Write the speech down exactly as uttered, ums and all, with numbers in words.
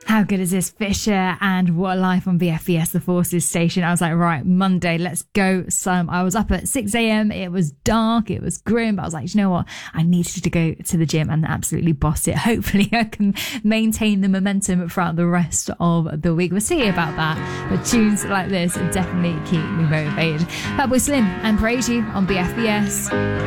How good is this? Fisher and What a Life on B F B S, the Forces station. I was like, right, Monday, let's go some. I was up at six a.m. It was dark. It was grim. But I was like, you know what? I needed to go to the gym and absolutely boss it. Hopefully I can maintain the momentum throughout the rest of the week. We'll see about that. But tunes like this definitely keep me motivated. Fatboy Slim and Praise You on B F B S.